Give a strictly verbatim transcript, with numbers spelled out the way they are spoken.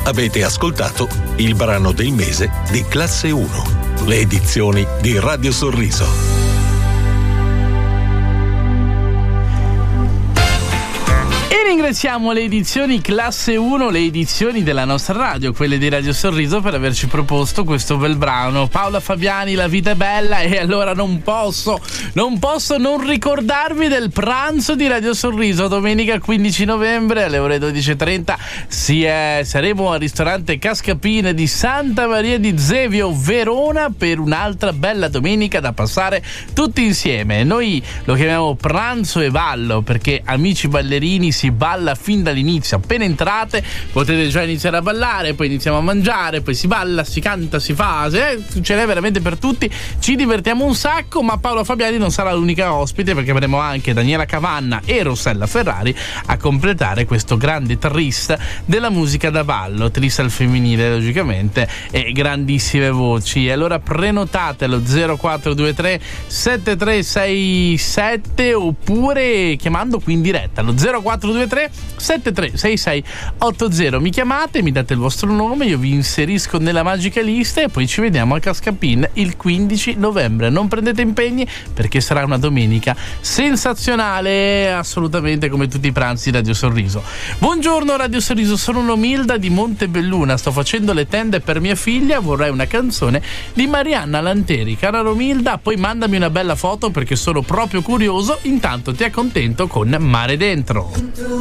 Avete ascoltato il brano del mese di Classe uno, le edizioni di Radio Sorriso. Ringraziamo le edizioni Classe uno, le edizioni della nostra radio, quelle di Radio Sorriso, per averci proposto questo bel brano. Paola Fabiani, La vita è bella. E allora non posso, non posso non ricordarvi del pranzo di Radio Sorriso domenica quindici novembre alle ore dodici e trenta. Si è, saremo al ristorante Cascapine di Santa Maria di Zevio, Verona, per un'altra bella domenica da passare tutti insieme. Noi lo chiamiamo pranzo e ballo perché amici ballerini si balla fin dall'inizio. Appena entrate potete già iniziare a ballare, poi iniziamo a mangiare, poi si balla, si canta, si fa, eh, ce n'è veramente per tutti. Ci divertiamo un sacco, ma Paola Fabiani non sarà l'unica ospite, perché avremo anche Daniela Cavanna e Rossella Ferrari a completare questo grande tris della musica da ballo, tris al femminile logicamente, e grandissime voci. E allora prenotate allo zero quattro due tre sette tre sei sette oppure chiamando qui in diretta allo zero quattro due tre sette tre sei sei otto zero. Mi chiamate, mi date il vostro nome, io vi inserisco nella magica lista e poi ci vediamo a Cascapin il quindici novembre. Non prendete impegni perché sarà una domenica sensazionale, assolutamente come tutti i pranzi di Radio Sorriso. Buongiorno Radio Sorriso, sono Nomilda di Montebelluna, sto facendo le tende per mia figlia, vorrei una canzone di Marianna Lanteri. Cara Nomilda, poi mandami una bella foto perché sono proprio curioso. Intanto ti accontento con Mare Dentro.